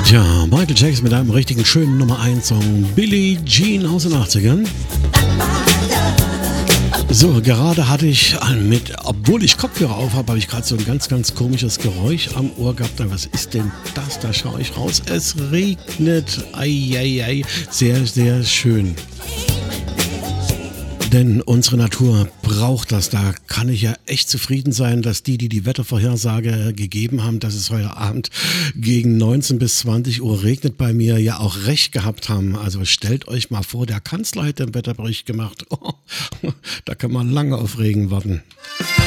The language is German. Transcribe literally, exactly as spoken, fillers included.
Tja, Michael Jackson mit einem richtigen schönen Nummer eins Song, Billie Jean aus den achtzigern. So, gerade hatte ich mit, obwohl ich Kopfhörer auf habe, habe ich gerade so ein ganz, ganz komisches Geräusch am Ohr gehabt. Was ist denn das? Da schaue ich raus. Es regnet. Eieiei. Sehr, sehr schön. Denn unsere Natur braucht das. Da kann ich ja echt zufrieden sein, dass die, die die Wettervorhersage gegeben haben, dass es heute Abend gegen neunzehn bis zwanzig Uhr regnet bei mir, ja auch recht gehabt haben. Also stellt euch mal vor, der Kanzler hätte einen Wetterbericht gemacht. Oh, da kann man lange auf Regen warten.